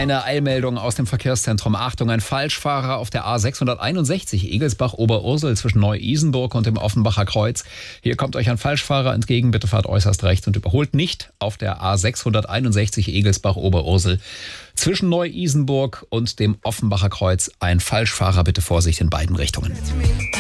Eine Eilmeldung aus dem Verkehrszentrum. Achtung, ein Falschfahrer auf der A661 Egelsbach-Oberursel zwischen Neu-Isenburg und dem Offenbacher Kreuz. Hier kommt euch ein Falschfahrer entgegen. Bitte fahrt äußerst rechts und überholt nicht auf der A661 Egelsbach-Oberursel. Zwischen Neu-Isenburg und dem Offenbacher Kreuz ein Falschfahrer. Bitte Vorsicht in beiden Richtungen.